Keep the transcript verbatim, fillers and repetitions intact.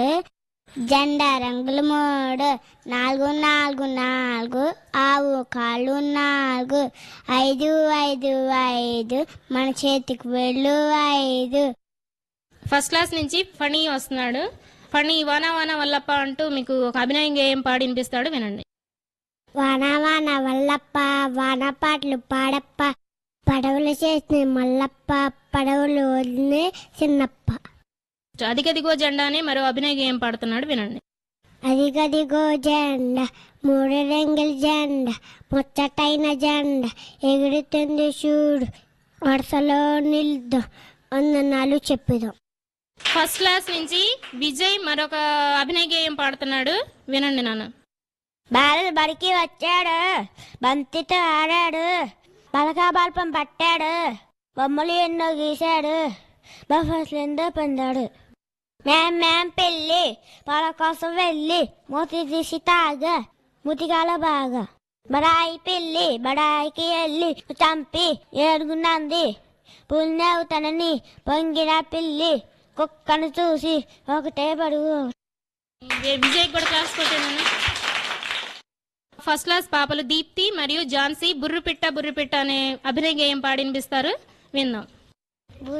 మూడు జెండా రంగులు మూడు నాలుగు నాలుగు నాలుగు ఆవు కాళ్ళు నాలుగు ఐదు ఐదు ఐదు మన చేతికి వెళ్ళు ఐదు. ఫస్ట్ క్లాస్ నుంచి ఫణి వస్తున్నాడు. ఫణి వాన వాన వల్లప్ప అంటూ మీకు ఒక అభినయ గేయం పాడి వినిపిస్తాడు, వినండి. వాన వాన వల్లప్ప వాన పాటలు పాడప్ప పడవలు చేసిన మల్లప్ప పడవలు వదిలిన చిన్నప్ప. అదిగదిగో జెండానే మరో అభినయ గేయం పాడుతున్నాడు, వినండి. అదిగదిగో జెండా మూడు రంగుల జెండా ముచ్చటైన జెండా ఎగురుతుంది చూడు వరుసలో నిల్దాం వందనాలు చెప్పుదాం. ఫస్ట్ క్లాస్ నుంచి విజయ్ మరొక అభినయ గేయం పాడుతున్నాడు, వినండి నాన్న. బాలు బడికి వచ్చాడు బంతితో ఆడాడు బలకా బల్పం పట్టాడు బొమ్మలు ఎన్నో గీశాడు బఫర్స్లు ఎంతో పొందాడు. మేం మేం పెళ్ళి వాళ్ళ కోసం వెళ్ళి మూతి తీసి తాగా ముతిగాల బాగా బడాయి పెళ్ళి బడాయికి వెళ్ళి చంపి ఏడుగునంది పుణ్యవుతనని పొంగిన పిల్లి కుక్కను చూసి ఒకటే పడుగు. విజయ్ కూడా క్లాస్ కొట్టాను. ఫస్ట్ క్లాస్ పాపలు దీప్తి మరియు ఝాన్సీ బుర్రుపిట్ట బుర్రుపిట్ట అనే అభినయ గేయం పాడి వినిపిస్తారు, విందాం.